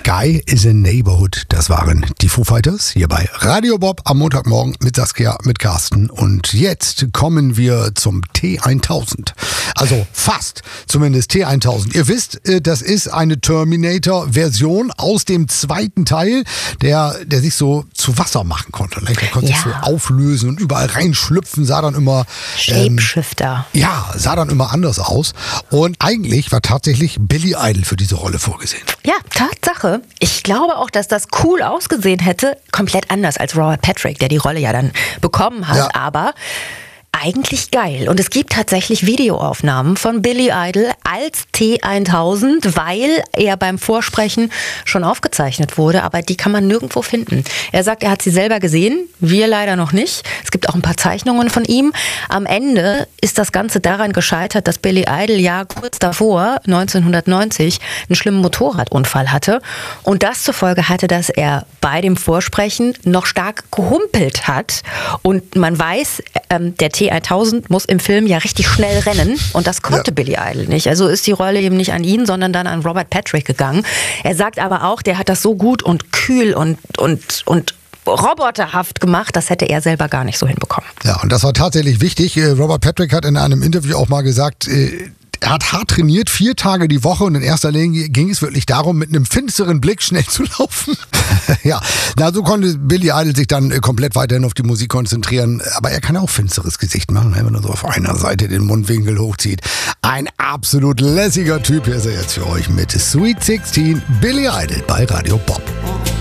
Sky is a Neighborhood. Das waren die Foo Fighters hier bei Radio Bob am Montagmorgen mit Saskia, mit Carsten. Und jetzt kommen wir zum T1000. Also fast, zumindest T1000. Ihr wisst, das ist eine Terminator-Version aus dem zweiten Teil, der sich so zu Wasser machen konnte. Der konnte sich so auflösen und überall reinschlüpfen, sah dann immer... Shapeshifter. Sah dann immer anders aus. Und eigentlich war tatsächlich Billy Idol für diese Rolle vorgesehen. Ja, Tatsache. Ich glaube auch, dass das cool ausgesehen hätte. Komplett anders als Robert Patrick, der die Rolle ja dann bekommen hat. Ja. Aber eigentlich geil. Und es gibt tatsächlich Videoaufnahmen von Billy Idol als T1000, weil er beim Vorsprechen schon aufgezeichnet wurde, aber die kann man nirgendwo finden. Er sagt, er hat sie selber gesehen, wir leider noch nicht. Es gibt auch ein paar Zeichnungen von ihm. Am Ende ist das Ganze daran gescheitert, dass Billy Idol ja kurz davor, 1990, einen schlimmen Motorradunfall hatte. Und das zur Folge hatte, dass er bei dem Vorsprechen noch stark gehumpelt hat. Und man weiß, der T1000 muss im Film ja richtig schnell rennen und das konnte Billy Idol nicht. Also ist die Rolle eben nicht an ihn, sondern dann an Robert Patrick gegangen. Er sagt aber auch, der hat das so gut und kühl und roboterhaft gemacht, das hätte er selber gar nicht so hinbekommen. Ja, und das war tatsächlich wichtig. Robert Patrick hat in einem Interview auch mal gesagt, er hat hart trainiert, 4 Tage die Woche und in erster Linie ging es wirklich darum, mit einem finsteren Blick schnell zu laufen. Ja, so konnte Billy Idol sich dann komplett weiterhin auf die Musik konzentrieren. Aber er kann auch finsteres Gesicht machen, wenn er so auf einer Seite den Mundwinkel hochzieht. Ein absolut lässiger Typ. Hier ist er jetzt für euch mit Sweet 16, Billy Idol bei Radio Bob.